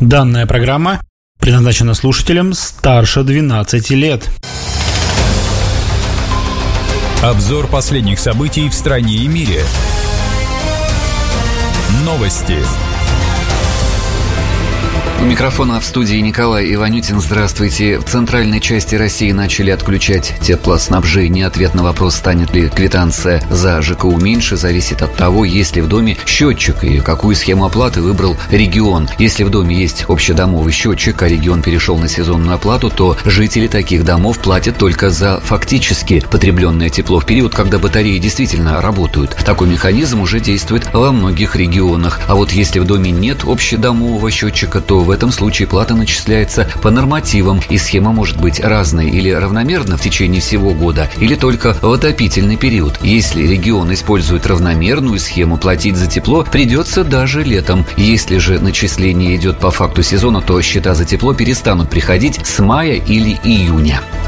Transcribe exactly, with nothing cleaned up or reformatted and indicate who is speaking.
Speaker 1: Данная программа предназначена слушателям старше двенадцати лет.
Speaker 2: Обзор последних событий в стране и мире. Новости.
Speaker 3: У микрофона в студии Николай Иванютин. Здравствуйте. В центральной части России начали отключать теплоснабжение. Ответ на вопрос, станет ли квитанция за ЖКУ меньше, зависит от того, есть ли в доме счетчик и какую схему оплаты выбрал регион. Если в доме есть общедомовый счетчик, а регион перешел на сезонную оплату, то жители таких домов платят только за фактически потребленное тепло в период, когда батареи действительно работают. Такой механизм уже действует во многих регионах. А вот если в доме нет общедомового счетчика, то в В этом случае плата начисляется по нормативам, и схема может быть разной или равномерно в течение всего года, или только в отопительный период. Если регион использует равномерную схему, платить за тепло придется даже летом. Если же начисление идет по факту сезона, то счета за тепло перестанут приходить с мая или июня.